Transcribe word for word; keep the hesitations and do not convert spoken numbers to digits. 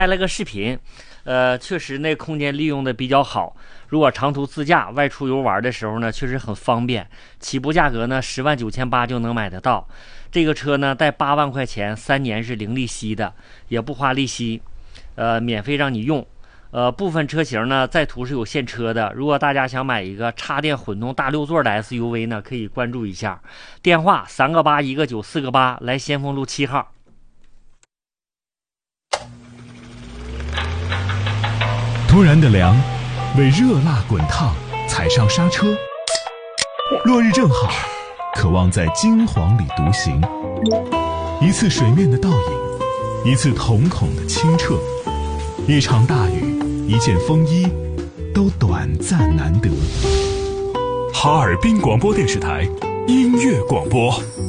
拍了个视频，呃，确实那空间利用的比较好。如果长途自驾外出游玩的时候呢，确实很方便。起步价格呢十万九千八就能买得到。这个车呢贷八万块钱，三年是零利息的，也不花利息，呃，免费让你用。呃，部分车型呢在途是有现车的。如果大家想买一个插电混动大六座的 S U V 呢，可以关注一下。电话三个八一个九四个八，来先锋路七号。 突然的凉，为热辣滚烫踩上刹车。落日正好，渴望在金黄里独行。一次水面的倒影，一次瞳孔的清澈，一场大雨，一件风衣，都短暂难得。哈尔滨广播电视台音乐广播。